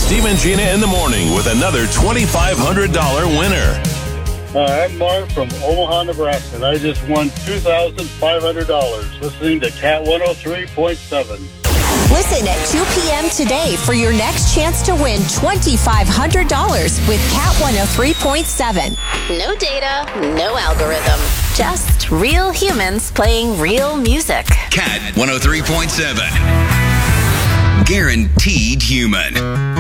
Steve and Gina in the morning with another $2,500 winner. I'm Mark from Omaha, Nebraska, and I just won $2,500 listening to Cat 103.7. Listen at 2 p.m. today for your next chance to win $2,500 with Cat 103.7. No data, no algorithm. Just real humans playing real music. Cat 103.7. Guaranteed human.